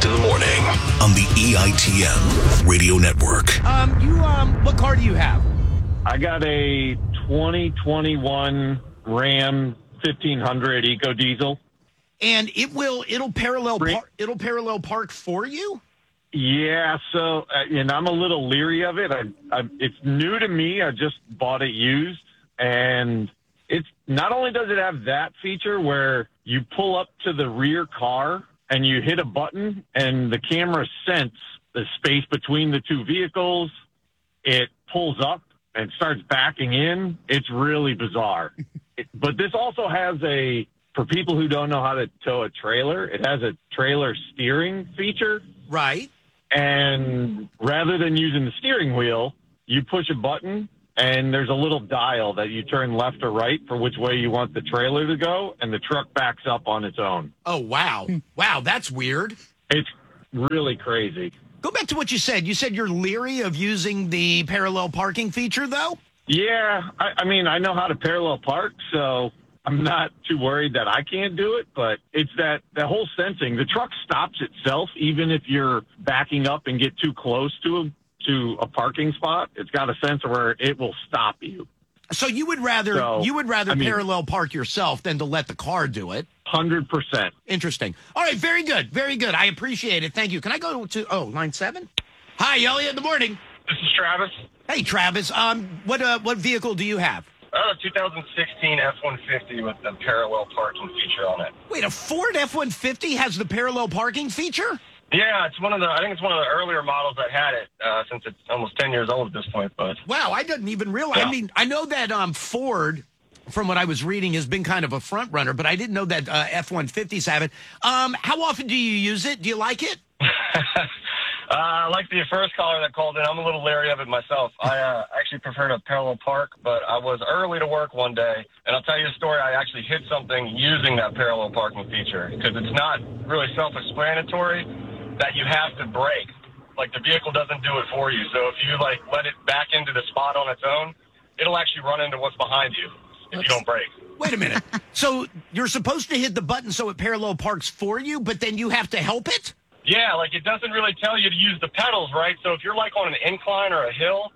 in the morning on the EITM Radio Network. What car do you have? I got a 2021 Ram 1500 Eco Diesel. And it'll parallel park for you? Yeah, so and I'm a little leery of it. It's new to me. I just bought it used, and it's not only does it have that feature where you pull up to the rear car and you hit a button and the camera sense the space between the two vehicles. It pulls up and starts backing in. It's really bizarre. But this also has for people who don't know how to tow a trailer, it has a trailer steering feature. Right. And rather than using the steering wheel, you push a button and there's a little dial that you turn left or right for which way you want the trailer to go, and the truck backs up on its own. Oh, wow. Wow, that's weird. It's really crazy. Go back to what you said. You said you're leery of using the parallel parking feature, though? Yeah, I mean, I know how to parallel park, so I'm not too worried that I can't do it, but it's that whole sensing. The truck stops itself even if you're backing up and get too close to a parking spot. It's got a sensor where it will stop you. So you would rather parallel park yourself than to let the car do it? 100%. Interesting. All right, very good. Very good. I appreciate it. Thank you. Can I go to line 7? Hi, Elliot. In the morning. This is Travis. Hey, Travis. What vehicle do you have? 2016 F-150 with the parallel parking feature on it. Wait, a Ford F-150 has the parallel parking feature? Yeah, I think it's one of the earlier models that had it, since it's almost 10 years old at this point. But wow, I didn't even realize. Yeah. I mean, I know that Ford, from what I was reading, has been kind of a front runner, but I didn't know that F-150s have it. How often do you use it? Do you like it? Like the first caller that called in, I'm a little leery of it myself. I actually prefer to parallel park, but I was early to work one day, and I'll tell you a story. I actually hit something using that parallel parking feature, because it's not really self-explanatory that you have to brake. Like, the vehicle doesn't do it for you. So if you, let it back into the spot on its own, it'll actually run into what's behind you if you don't brake. Wait a minute. So you're supposed to hit the button so it parallel parks for you, but then you have to help it? Yeah, it doesn't really tell you to use the pedals, right? So if you're on an incline or a hill,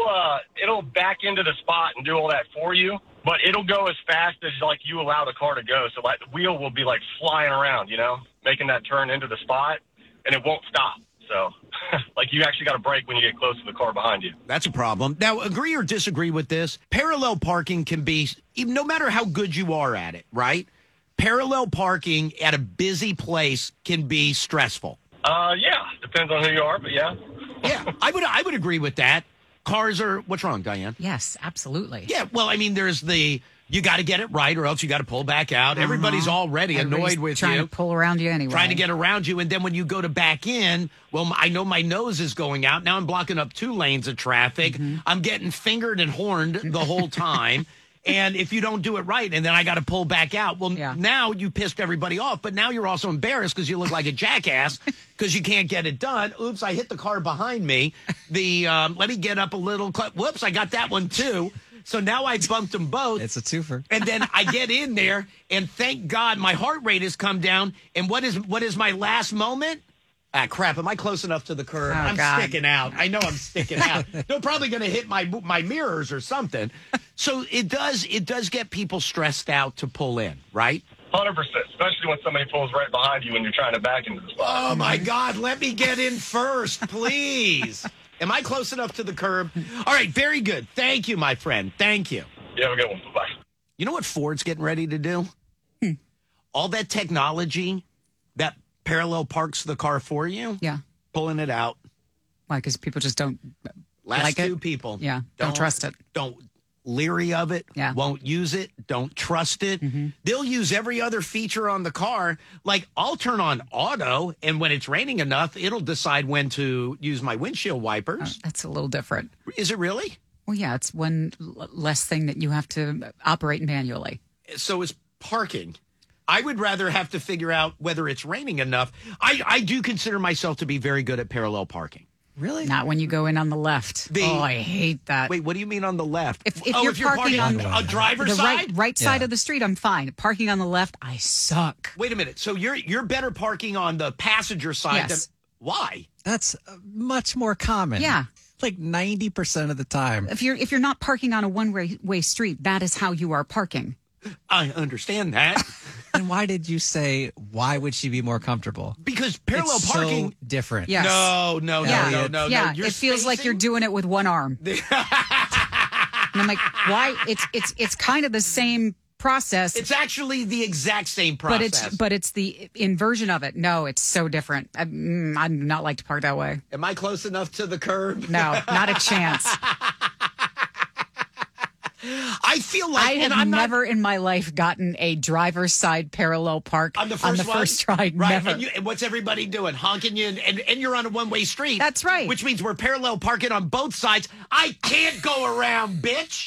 it'll back into the spot and do all that for you, but it'll go as fast as you allow the car to go. So the wheel will be flying around, making that turn into the spot, and it won't stop. So you actually got to brake when you get close to the car behind you. That's a problem. Now, agree or disagree with this? Parallel parking can be, no matter how good you are at it, right? Parallel parking at a busy place can be stressful. Yeah, depends on who you are, but yeah. Yeah, I would agree with that. Cars are, what's wrong, Diane? Yes, absolutely. Yeah, well, I mean, there's you got to get it right or else you got to pull back out. Everybody's already annoyed with trying to pull around you anyway. Trying to get around you. And then when you go to back in, well, I know my nose is going out. Now I'm blocking up 2 lanes of traffic. Mm-hmm. I'm getting fingered and horned the whole time. And if you don't do it right, and then I got to pull back out, well, now you pissed everybody off, but now you're also embarrassed because you look like a jackass because you can't get it done. Oops, I hit the car behind me. Let me get up a little. Whoops, I got that one too. So now I bumped them both. It's a twofer. And then I get in there, and thank God my heart rate has come down. And what is my last moment? Ah, crap. Am I close enough to the curb? I'm sticking out. I know I'm sticking out. They're probably going to hit my mirrors or something. So it does get people stressed out to pull in, right? 100%, especially when somebody pulls right behind you when you're trying to back into the spot. Oh, my God. Let me get in first, please. Am I close enough to the curb? All right. Very good. Thank you, my friend. Thank you. You have a good one. Bye. You know what Ford's getting ready to do? All that technology that parallel parks the car for you. Yeah. Pulling it out. Why? Because people just don't Last like 2 it? people. Yeah. Don't trust it. Don't leery of it. Yeah. Won't use it. Don't trust it. Mm-hmm. They'll use every other feature on the car. I'll turn on auto, and when it's raining enough, it'll decide when to use my windshield wipers. That's a little different. Is it really? Well, yeah. It's one less thing that you have to operate manually. So it's parking. I would rather have to figure out whether it's raining enough. I do consider myself to be very good at parallel parking. Really? Not when you go in on the left. I hate that. Wait, what do you mean on the left? If you're parking on a driver's the side? right side Yeah. of the street, I'm fine. Parking on the left, I suck. Wait a minute. So you're better parking on the passenger side Yes. than why? That's much more common. Yeah. Like 90% of the time. If you're not parking on a one-way street, that is how you are parking. I understand that. And why did you say, why would she be more comfortable? Because parallel It's parking. so different. Yes. No. Yeah. No. Yeah, You're it feels like you're spacing? doing it with one arm. And I'm like, why? It's kind of the same process. It's actually the exact same process. But it's the inversion of it. No, it's so different. I do not like to park that way. Am I close enough to the curb? No, not a chance. I feel like I have I'm never in my life gotten a driver's side parallel park on the first one? ride. Right. Never. And what's everybody doing? Honking you, and you're on a one-way street. That's right. Which means we're parallel parking on both sides. I can't go around, bitch.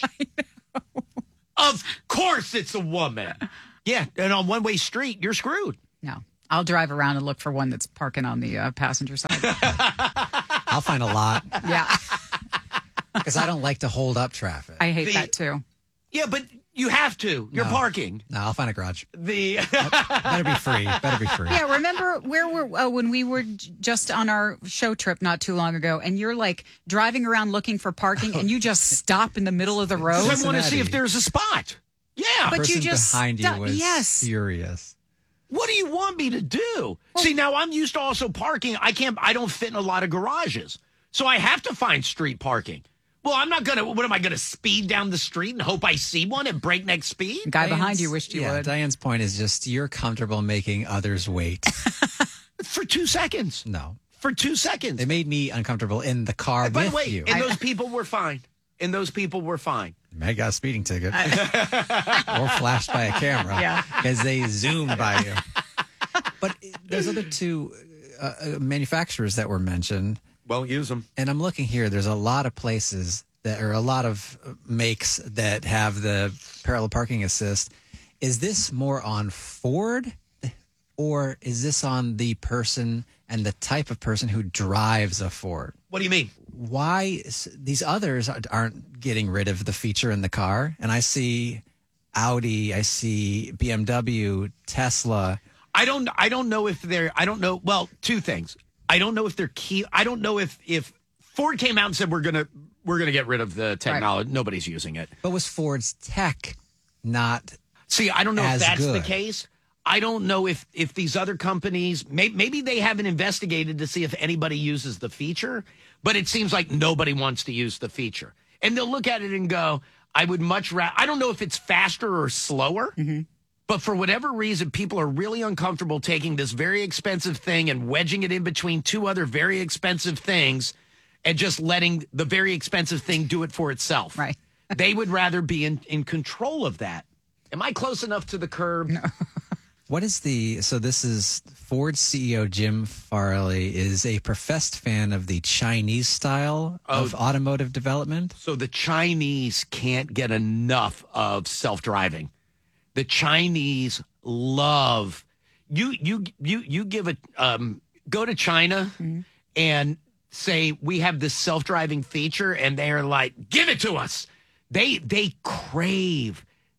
Of course it's a woman. Yeah, and on one-way street, you're screwed. No, I'll drive around and look for one that's parking on the passenger side. I'll find a lot Yeah, because I don't like to hold up traffic. I hate that too. Yeah, but you have to. You're No. parking. No, I'll find a garage. The Better be free. Better be free. Yeah, remember when we were just on our show trip not too long ago, and you're like driving around looking for parking, and you just stop in the middle of the road. I want to see Cincinnati. if there's a spot. Yeah. But Person you just behind you stop- was yes. furious. What do you want me to do? See, now I'm used to also parking. I don't fit in a lot of garages. So I have to find street parking. Well, I'm not going to, what am I going to speed down the street and hope I see one at breakneck speed? The guy behind Diane's- you wished you yeah, would. Diane's point is just you're comfortable making others wait. For 2 seconds. No. For 2 seconds. It made me uncomfortable in the car By with the way, you. and those people were fine. Meg got a speeding ticket or flashed by a camera Yeah. because they zoomed by you. But there's other two manufacturers that were mentioned. Won't use them. And I'm looking here. There's a lot of places that are a lot of makes that have the parallel parking assist. Is this more on Ford or is this on the person and the type of person who drives a Ford? What do you mean? Why these others aren't getting rid of the feature in the car? And I see Audi, I see BMW, Tesla. I don't know if they're, I don't know. Well, two things. I don't know if they're key. I don't know if Ford came out and said, we're going to get rid of the technology. Right. Nobody's using it. But was Ford's tech not See, I don't know if as that's the good? case. I don't know if these other companies, maybe they haven't investigated to see if anybody uses the feature, but it seems like nobody wants to use the feature. And they'll look at it and go, I would much rather, I don't know if it's faster or slower, but for whatever reason, people are really uncomfortable taking this very expensive thing and wedging it in between two other very expensive things and just letting the very expensive thing do it for itself. Right. They would rather be in control of that. Am I close enough to the curb? No. What is so this is Ford CEO Jim Farley is a professed fan of the Chinese style of automotive development. So the Chinese can't get enough of self-driving. The Chinese love you give a go to China and say we have this self-driving feature and they're like, give it to us. They crave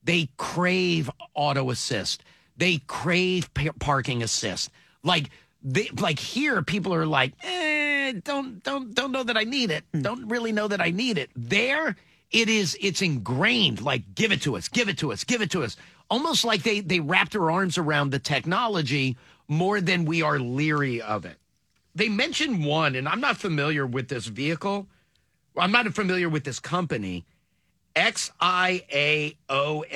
auto assist. They crave parking assist. Like here, people are like, don't know that I need it. Don't really know that I need it. There, it's ingrained. Like, give it to us, give it to us, give it to us. Almost like they wrap their arms around the technology more than we are leery of it. They mentioned one, and I'm not familiar with this vehicle. I'm not familiar with this company. Xiaomi.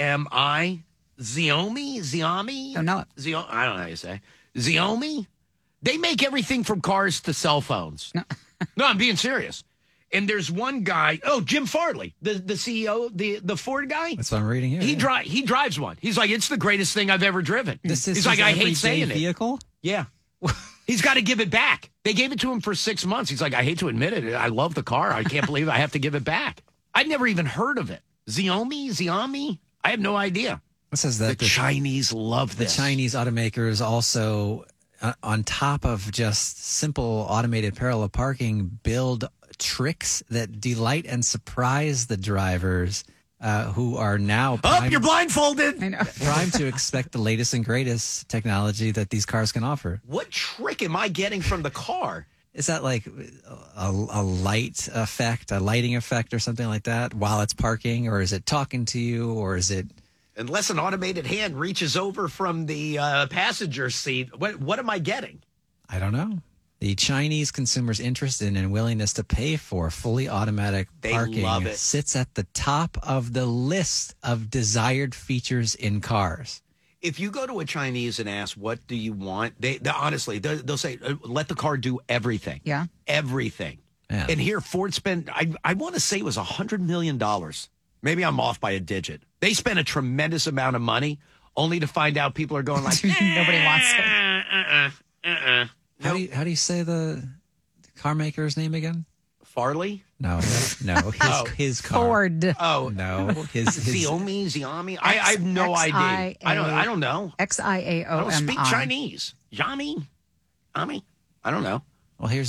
Xiaomi? Don't know it. I don't know how you say. Xiaomi? They make everything from cars to cell phones. No, I'm being serious. And there's one guy, Jim Farley, the CEO, the Ford guy. That's what I'm reading here. He drives one. He's like, it's the greatest thing I've ever driven. This is He's like, his I hate everyday saying vehicle? it. Yeah. He's got to give it back. They gave it to him for 6 months. He's like, I hate to admit it. I love the car. I can't believe I have to give it back. I'd never even heard of it. Xiaomi? I have no idea. It says The that Chinese love the this. Chinese automakers also on top of just simple automated parallel parking, build tricks that delight and surprise the drivers who are now You're blindfolded. I know. primed to expect the latest and greatest technology that these cars can offer. What trick am I getting from the car? Is that like a light effect, a lighting effect or something like that while it's parking? Or is it talking to you? Or is it... Unless an automated hand reaches over from the passenger seat, what am I getting? I don't know. The Chinese consumers' interest in and willingness to pay for fully automatic They parking love it. sits at the top of the list of desired features in cars. If you go to a Chinese and ask, what do you want? Honestly, they'll say, let the car do everything. Yeah. Everything. Yeah. And here, Ford spent, I want to say it was $100 million. Maybe I'm off by a digit. They spent a tremendous amount of money only to find out people are going like, Nobody wants it. How do you say the car maker's name again? Farley? No, his car. Ford. Oh, No, his Xiaomi. I have no idea. I don't know. XIAOMI. I don't speak Chinese. Yami? Ami? I don't know. Well, here's